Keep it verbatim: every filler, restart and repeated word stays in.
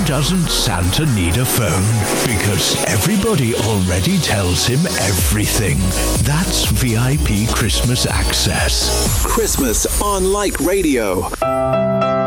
doesn't Santa need a phone? Because everybody already tells him everything. That's V I P Christmas Access. Christmas on Light Radio.